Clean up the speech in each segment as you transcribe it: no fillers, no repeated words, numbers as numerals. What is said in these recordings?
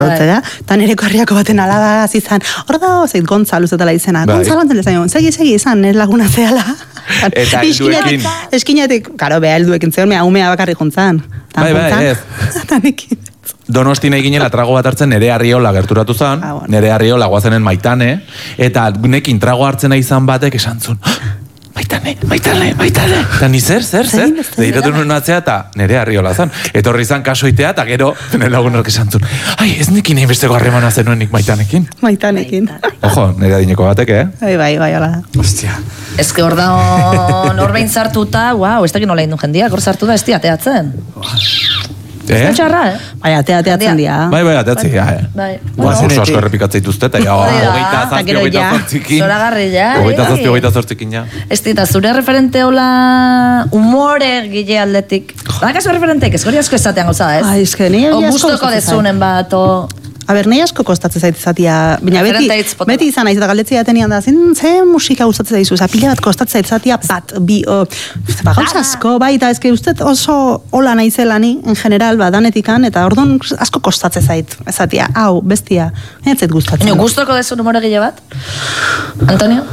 eta nereko herriako baten alaba izan, hor da, zeit Gontzalo zetela izena, Gontzalo antzen lezan, segi izan, nire laguna zehala. Eta helduekin. Eskinetik, karo, beha helduekin zeon, umea bakarri juntzan. Bai, ez. Donostin eginela trago bat hartzen nere Arriola gerturatu zen, nere Arriola guazenen Maitane, eta nekin trago hartzena izan batek esan zuen, Maitane. Eta ni zer? Deiratu nuen atzea eta nere Arriola zen. Etorri izan kasoitea eta gero nire lagunak esan zuen, ez nekin egin besteko harremana zenuenik Maitanekin. Ojo, nire adineko batek, Bai, hola. Ostia. Ez que hor da norbein zartuta, ez dakit nola indun jendiak, hor zartu da ez teatzen. Ez txarra, Bai, ateatzen dia. Bai, ateatzen dia, Oso asko errepikatzea dituzte, eta hogeita zortzikin. Zoragarri, Hogeita zortzikin, Ez dita, zure referente hola humore gile aldetik. Bakazu referenteik, ez gori asko ezatean gauza, ez? Ez que ni asko gustoko dezunen bat, nahi asko kostatzen zait izatea, baina beti izan naiz eta galdetzea tenian da, ze musika gustatzen zaizu, pila bat kostatzen izatea, bat, bi, gauza asko, bai, eta ezke uste oso hola naizela ni, en general, danetikan, eta orduan asko kostatzen zait, izatea, hau, bestia, ez zait gustatzen. Gustoko dezu numero gile bat? Antonio?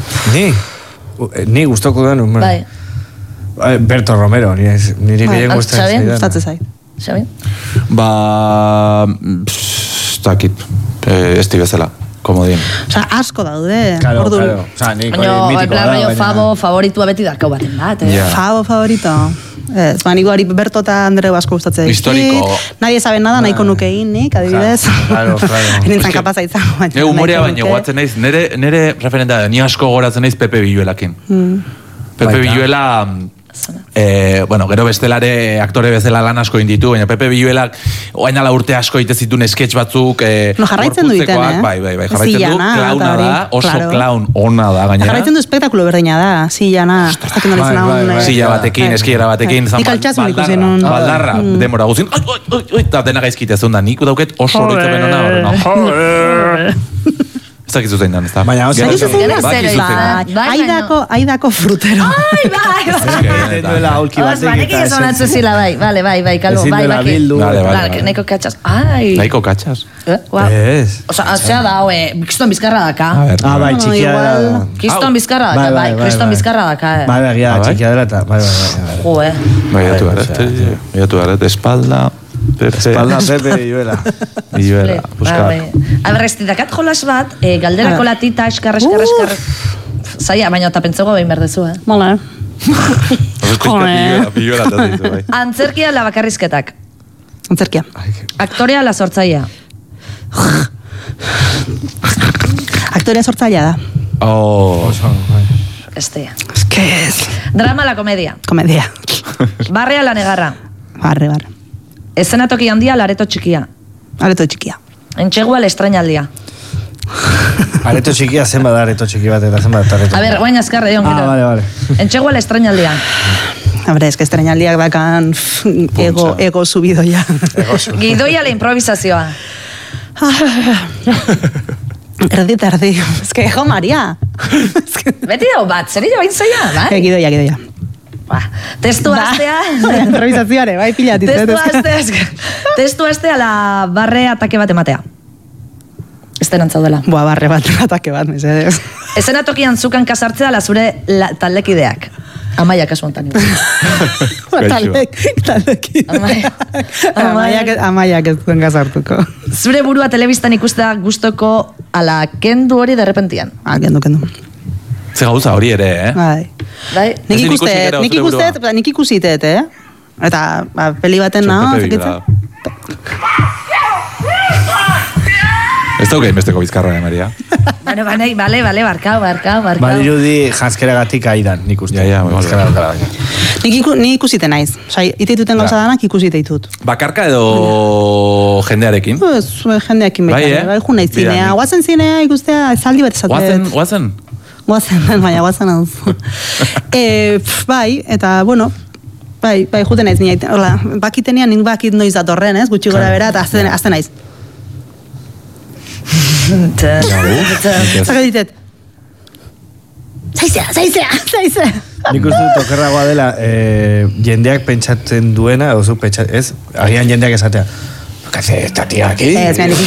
Ni gustoko den numero. Bai. Berto Romero, niri gehiago gustatzen zait. Xabi? Zakit, esti bezala, komodien. Asko daude. Claro. Baina, favoritua beti dakau baten bat. Favo favorito. Ez, niko ari Berto eta Andreu asko gustatzen. Historiko. Nadie sabe nada, nahiko nuke egin, nik, adibidez. Claro. Nintzen kapaza izango. Humorea baina guatzen naiz, nire referentea da, ni asko goratzen naiz Pepe Villuelakin. Pepe Villuela... gero bestelare aktore bezala lan asko inditu, baina Pepe Villuelak oainala urte asko ite zituen sketch batzuk jarraitzen du iten, Bai, jarraitzen du, klauna da, oso klaun ona da gainera. Jarraitzen du espektakulo berdina da, zillana. Zilla batekin, eskiera batekin, baldarra, demora guzin, eta dena gaizkitezun da, nik dauket oso horitzapen ona horrena. Ez dakizu zein dan, ez da. Baina, Aidako frutero. Bai. Banekin ez honatzu zila, bai, kalbo, bai, Neiko katxas. Neiko katxas? Ez. Osa, azea da, kriston bizkarra daka. Bai, txikia da. Kriston bizkarra daka, bai, kriston bizkarra daka. Bai, txikia dela eta, bai. Baiatu garet, espalda... Espalda Pepe Villuela. Aber, ez didakat jolas bat, galderako latita, eskar. Zaila, baina eta pentsego behin berdezu, Mola. Antzerkia la bakarrizketak. Antzerkia. Aktorea la sortzaia. Aktorea sortzaia da. Estea. Ez. Drama la komedia. Komedia. Barrea la negarra. Barre. Eszenatoki handia, Areto txikia. Areto txikia. Entxegua l'estrañaldia. Areto txikia zenbat da areto txiki bat eta zenbat areto. A ber, guain azkarre dion gero. Vale. Entxegua l'estrañaldia. Hombre, es que estreñaldiak dakan ego subido ya. Gidoia la improvisazioa. Erdi. Es que, Maria. Beti dau bat, zer jo bain zaila, bai? Gidoia. Testu astea... Improvisazioare, bai pilatit. Testu astea la barre atake bat ematea. Esten antzaudela. Barre bat, atake bat, mesedez. Ezenatokian zukan kasartzea la zure taldekideak. Amaia kasu hontan. Amaiak ez zuen kasartuko. Zure burua telebistan ikustea gustoko ala kendu hori derrepentian. Kendu. Ze gauza hori ere, Bai. Nik ikusitet, Eta, peli baten naho, zekitzen? Ez daukein besteko bizkarra, Maria. Bueno, bale, barkau. Bale irudi janskeragatik aidan, nik uste. Nik ikusite naiz. Iteituten gauza danak ikusite ditut. Bakarka edo jendearekin? Jendearekin baita. Bai, ju nahi zinea. Guazen zinea ikustea, zaldi bat esatet. Guazen? Baina guazen hau. Bai, eta, bueno, bai, juten naiz nina. Bakitenean nik bakit noiz datorren, gutxi gora bera, eta azten naiz. Zaka ditet. Zaizea. Nik uste dut okerragoa dela jendeak pentsatzen duena, ez? Agian jendeak esatea. Kaze, esta tia aquí. Ez,